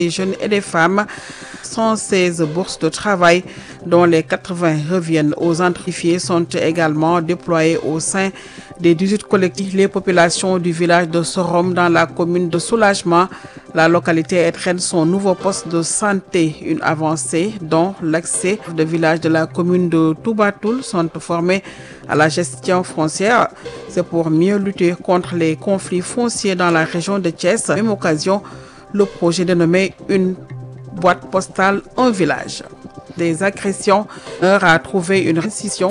des jeunes et des femmes. 116 bourses de travail, dont les 80 reviennent aux entreprises, sont également déployées au sein des 18 collectifs. Les populations du village de Sorom dans la commune de Soulagement, la localité étrenne son nouveau poste de santé, une avancée dont l'accès de villages de la commune de Toubatoul sont formés à la gestion foncière. C'est pour mieux lutter contre les conflits fonciers dans la région de Thiès. À la même occasion, le projet dénommé une boîte postale, un village. Des agressions a trouvé une récision